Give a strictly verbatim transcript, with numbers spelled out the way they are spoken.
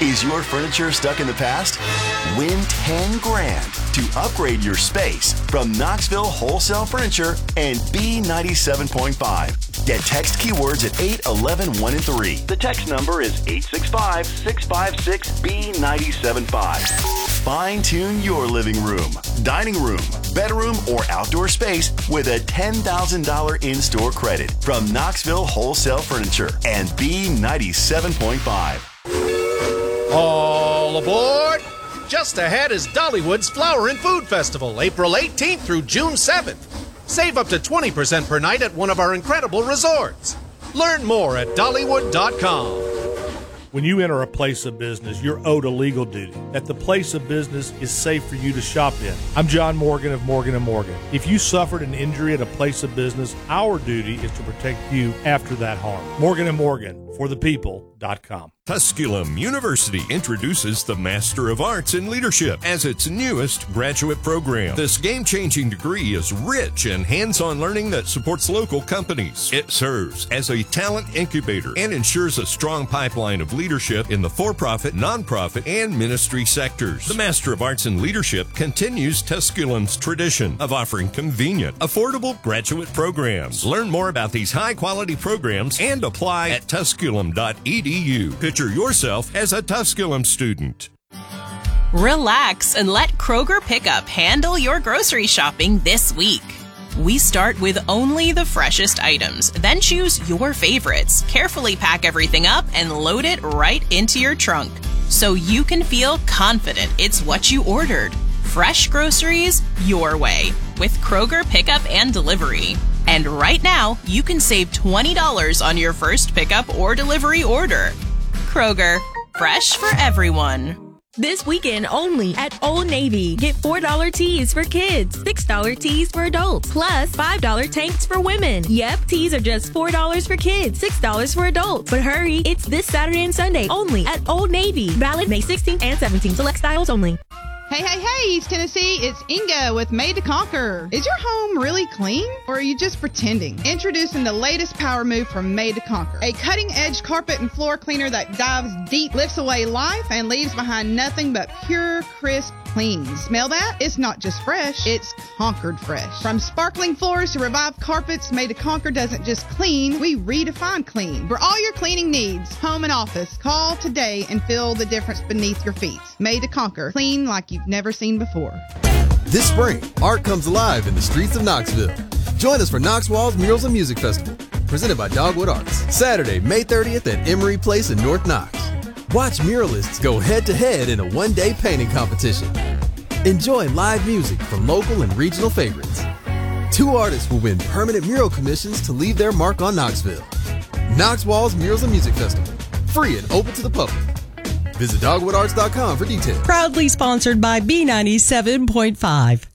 Is your furniture stuck in the past? Win ten grand to upgrade your space from Knoxville Wholesale Furniture and B ninety-seven point five. Get text keywords at eight one one one and three. The text number is eight six five, six five six, B nine seven five. Fine-tune your living room, dining room, bedroom, or outdoor space with a ten thousand dollars in-store credit from Knoxville Wholesale Furniture and B ninety-seven point five. All aboard! Just ahead is Dollywood's Flower and Food Festival, April eighteenth through June seventh. Save up to twenty percent per night at one of our incredible resorts. Learn more at Dollywood dot com. When you enter a place of business, you're owed a legal duty that the place of business is safe for you to shop in. I'm John Morgan of Morgan and Morgan. If you suffered an injury at a place of business, our duty is to protect you after that harm. Morgan and Morgan, for the people dot com. Tusculum University introduces the Master of Arts in Leadership as its newest graduate program. This game-changing degree is rich in hands-on learning that supports local companies. It serves as a talent incubator and ensures a strong pipeline of leadership in the for-profit, nonprofit, and ministry sectors. The Master of Arts in Leadership continues Tusculum's tradition of offering convenient, affordable graduate programs. Learn more about these high-quality programs and apply at tusculum dot e d u. Picture yourself as a Tusculum student. Relax and let Kroger Pickup handle your grocery shopping this week. We start with only the freshest items, then choose your favorites, carefully pack everything up, and load it right into your trunk so you can feel confident it's what you ordered. Fresh groceries your way with Kroger Pickup and Delivery. And right now, you can save twenty dollars on your first pickup or delivery order. Kroger, fresh for everyone. This weekend only at Old Navy. Get four dollar tees for kids, six dollar tees for adults, plus five dollar tanks for women. Yep, tees are just four dollars for kids, six dollars for adults. But hurry, it's this Saturday and Sunday only at Old Navy. Valid May sixteenth and seventeenth. Select styles only. Hey, hey, hey, East Tennessee, it's Inga with Made to Conquer. Is your home really clean, or are you just pretending? Introducing the latest power move from Made to Conquer. A cutting-edge carpet and floor cleaner that dives deep, lifts away life, and leaves behind nothing but pure, crisp clean. Smell that? It's not just fresh, it's conquered fresh. From sparkling floors to revived carpets, Made to Conquer doesn't just clean, we redefine clean. For all your cleaning needs, home and office, call today and feel the difference beneath your feet. Made to Conquer. Clean like you've never seen before. This spring, art comes alive in the streets of Knoxville. Join us for Knox Walls Murals and Music Festival, presented by Dogwood Arts. Saturday, May thirtieth at Emory Place in North Knox. Watch muralists go head-to-head in a one-day painting competition. Enjoy live music from local and regional favorites. Two artists will win permanent mural commissions to leave their mark on Knoxville. Knox Walls Murals and Music Festival, free and open to the public. Visit dogwood arts dot com for details. Proudly sponsored by B ninety-seven point five.